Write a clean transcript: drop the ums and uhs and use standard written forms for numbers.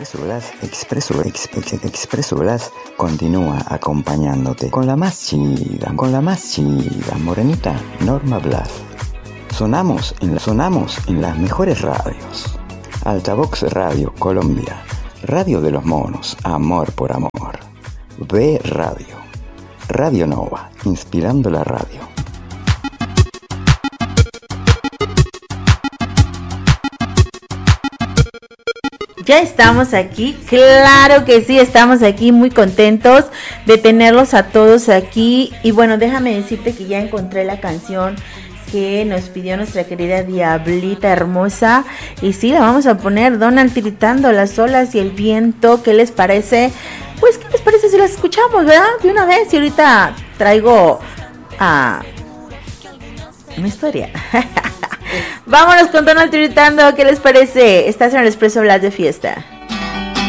Expreso Blas continúa acompañándote con la más chida, morenita Norma Blas. Sonamos en las mejores radios. Altavox Radio Colombia, Radio de los Monos, Amor por Amor. B Radio, Radio Nova, inspirando la radio. Ya estamos aquí, claro que sí, estamos aquí muy contentos de tenerlos a todos aquí. Y bueno, déjame decirte que ya encontré la canción que nos pidió nuestra querida Diablita hermosa. Y sí, la vamos a poner, Donald tiritando las olas y el viento. ¿Qué les parece? Pues, ¿qué les parece si las escuchamos, verdad? De una vez. Y ahorita traigo una historia. Vámonos con Donald tiritando. ¿Qué les parece? Estás en el Expreso Blas de fiesta.